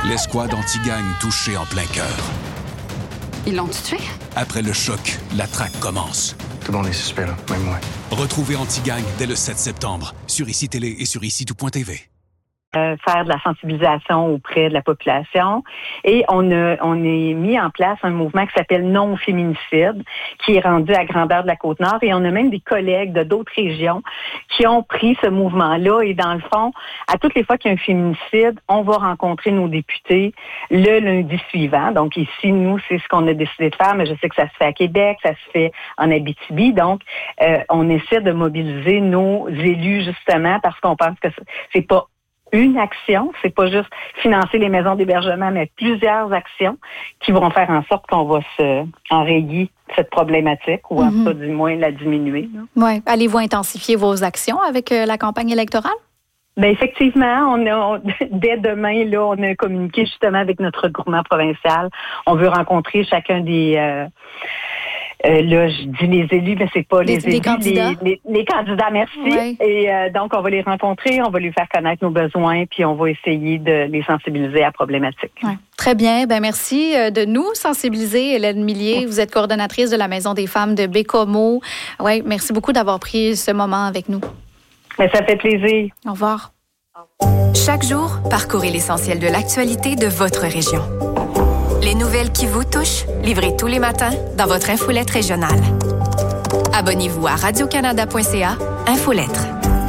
L'escouade anti-gang touchée en plein cœur. Ils l'ont tué? Après le choc, la traque commence. Tout le monde est suspect, là, même moi. Retrouvez Anti-Gang dès le 7 septembre sur ICI Télé et sur ICI-tout.tv. Faire de la sensibilisation auprès de la population. Et on est mis en place un mouvement qui s'appelle Non au féminicide, qui est rendu à grandeur de la Côte-Nord. Et on a même des collègues de d'autres régions qui ont pris ce mouvement-là. Et dans le fond, à toutes les fois qu'il y a un féminicide, on va rencontrer nos députés le lundi suivant. Donc ici, nous, c'est ce qu'on a décidé de faire, mais je sais que ça se fait à Québec, ça se fait en Abitibi. Donc, on essaie de mobiliser nos élus, justement, parce qu'on pense que c'est pas une action, c'est pas juste financer les maisons d'hébergement, mais plusieurs actions qui vont faire en sorte qu'on va enrayer cette problématique ou en tout cas du moins la diminuer. Oui. Allez-vous intensifier vos actions avec la campagne électorale? Bien, effectivement, dès demain, là, on a communiqué justement avec notre regroupement provincial. On veut rencontrer chacun des... là, je dis les élus, mais c'est pas les élus. Candidats. Les candidats, merci. Ouais. Et donc, on va les rencontrer, on va lui faire connaître nos besoins, puis on va essayer de les sensibiliser à la problématique. Ouais. Très bien. Ben merci de nous sensibiliser, Hélène Millier. Vous êtes coordonnatrice de la Maison des femmes de Bécomo. Oui, merci beaucoup d'avoir pris ce moment avec nous. Mais ça fait plaisir. Au revoir. Chaque jour, parcourez l'essentiel de l'actualité de votre région. Les nouvelles qui vous touchent, livrées tous les matins dans votre infolette régionale. Abonnez-vous à radiocanada.ca, Infolettre.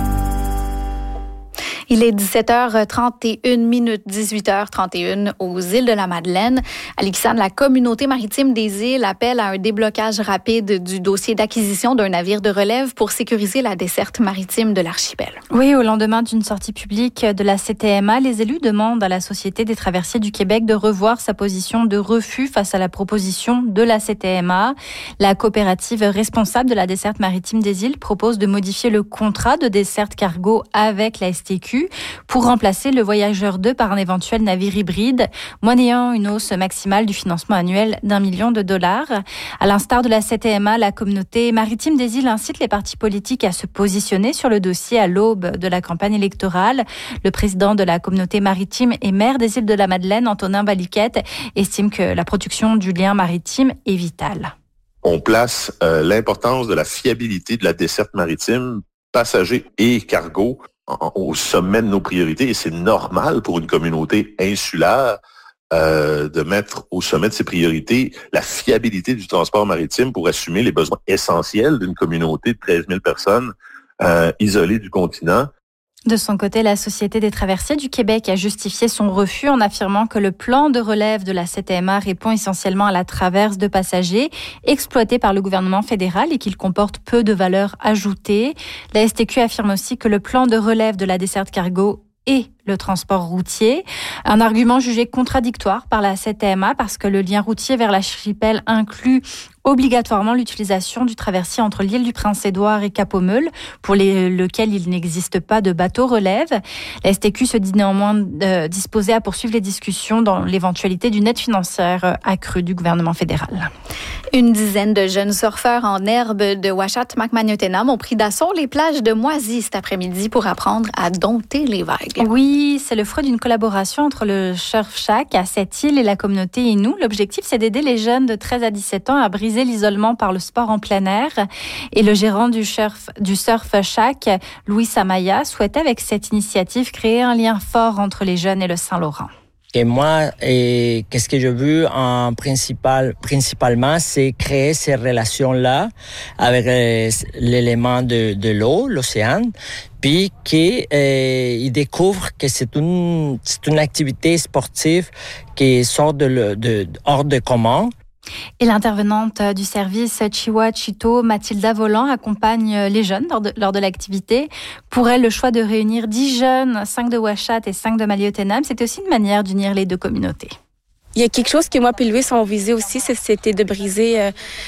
Il est 17h31, 18h31 aux îles de la Madeleine. Alexandre, la communauté maritime des îles appelle à un déblocage rapide du dossier d'acquisition d'un navire de relève pour sécuriser la desserte maritime de l'archipel. Oui, au lendemain d'une sortie publique de la CTMA, les élus demandent à la Société des traversiers du Québec de revoir sa position de refus face à la proposition de la CTMA. La coopérative responsable de la desserte maritime des îles propose de modifier le contrat de desserte cargo avec la STQ pour remplacer le Voyageur 2 par un éventuel navire hybride, monnayant une hausse maximale du financement annuel d'1 million de dollars. À l'instar de la CTMA, la communauté maritime des îles incite les partis politiques à se positionner sur le dossier à l'aube de la campagne électorale. Le président de la communauté maritime et maire des îles de la Madeleine, Antonin Baliquette, estime que la production du lien maritime est vitale. On place l'importance de la fiabilité de la desserte maritime, passagers et cargo, au sommet de nos priorités, et c'est normal pour une communauté insulaire de mettre au sommet de ses priorités la fiabilité du transport maritime pour assumer les besoins essentiels d'une communauté de 13 000 personnes isolées du continent. De son côté, la Société des traversiers du Québec a justifié son refus en affirmant que le plan de relève de la CTMA répond essentiellement à la traverse de passagers exploitée par le gouvernement fédéral et qu'il comporte peu de valeur ajoutée. La STQ affirme aussi que le plan de relève de la desserte cargo et le transport routier. Un argument jugé contradictoire par la CTMA parce que le lien routier vers l'archipel inclut obligatoirement l'utilisation du traversier entre l'île du Prince-Édouard et Cap-aux-Meules, pour lequel il n'existe pas de bateau relève. La STQ se dit néanmoins disposée à poursuivre les discussions dans l'éventualité d'une aide financière accrue du gouvernement fédéral. Une dizaine de jeunes surfeurs en herbe de Ouachat-Macmagnotenam ont pris d'assaut les plages de Moisy cet après-midi pour apprendre à dompter les vagues. Oui, c'est le fruit d'une collaboration entre le Surf Shack à Sept-Îles et la communauté Innu. L'objectif, c'est d'aider les jeunes de 13 à 17 ans à briser l'isolement par le sport en plein air. Et le gérant du Surf Shack, Louis Samaya, souhaitait avec cette initiative créer un lien fort entre les jeunes et le Saint-Laurent. Et moi, qu'est-ce que je veux principalement, c'est créer ces relations-là avec l'élément de l'eau, l'océan, puis qu'ils découvrent que c'est une activité sportive qui sort hors de commun. Et l'intervenante du service Chiwa Chito, Mathilda Volant, accompagne les jeunes lors de l'activité. Pour elle, le choix de réunir 10 jeunes, 5 de Ouachat et 5 de Maliotenam, c'était aussi une manière d'unir les deux communautés. Il y a quelque chose que moi et Louis ont visé aussi, c'était de briser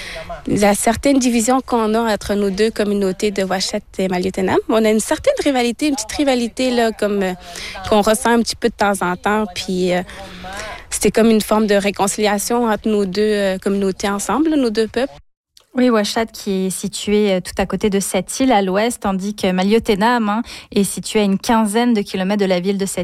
la certaine division qu'on a entre nos deux communautés de Ouachat et Maliotenam. On a une certaine rivalité, une petite rivalité là, comme qu'on ressent un petit peu de temps en temps, puis c'était comme une forme de réconciliation entre nos deux communautés ensemble, nos deux peuples. Oui, Ouachat qui est situé tout à côté de Sept-Îles à l'ouest, tandis que Maliotenam est situé à une quinzaine de kilomètres de la ville de Sept-Îles.